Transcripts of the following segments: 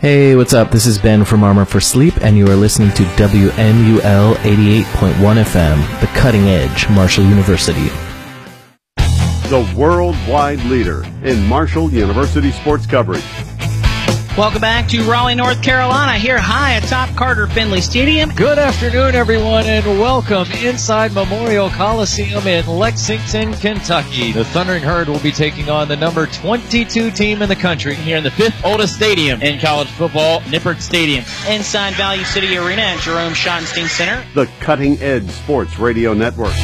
Hey, what's up? This is Ben from Armor for Sleep, and you are listening to WMUL 88.1 FM, the cutting edge, Marshall University. The worldwide leader in Marshall University sports coverage. Welcome back to Raleigh, North Carolina, here high atop Carter Finley Stadium. Good afternoon, everyone, and welcome inside Memorial Coliseum in Lexington, Kentucky. The Thundering Herd will be taking on the number 22 team in the country. Here in the fifth oldest stadium in college football, Nippert Stadium. Inside Value City Arena at Jerome Schottenstein Center. The Cutting Edge Sports Radio Network.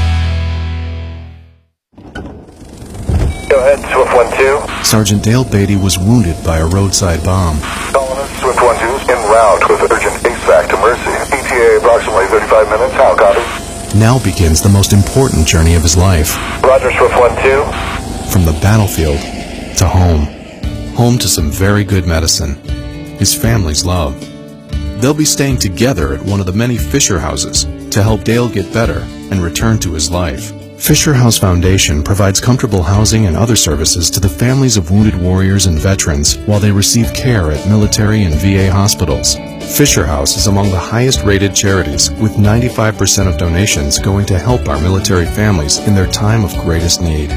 Go ahead, Swift 1-2. Sergeant Dale Beatty was wounded by a roadside bomb. Calling us, Swift 1-2 en route with urgent ASVAC to Mercy. ETA approximately 35 minutes. How copy? Now begins the most important journey of his life. Roger, Swift 1-2. From the battlefield to home. Home to some very good medicine. His family's love. They'll be staying together at one of the many Fisher houses to help Dale get better and return to his life. Fisher House Foundation provides comfortable housing and other services to the families of wounded warriors and veterans while they receive care at military and VA hospitals. Fisher House is among the highest-rated charities, with 95% of donations going to help our military families in their time of greatest need.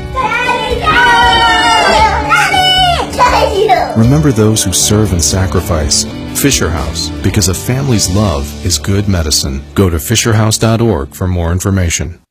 Remember those who serve and sacrifice. Fisher House, because a family's love is good medicine. Go to fisherhouse.org for more information.